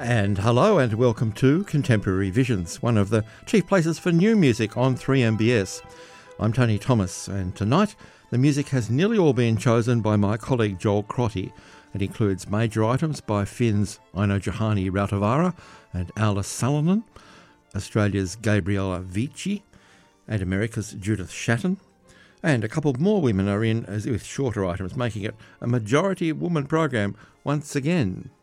And hello and welcome to Contemporary Visions, one of the chief places for new music on 3MBS. I'm Tony Thomas, and tonight the music has nearly all been chosen by my colleague Joel Crotty. It includes major items by Finn's Aino Johanni Rautavaara and Alice Salonen, Australia's Gabriella Vici, and America's Judith Shatton. And a couple more women are in with shorter items, making it a majority woman program once again.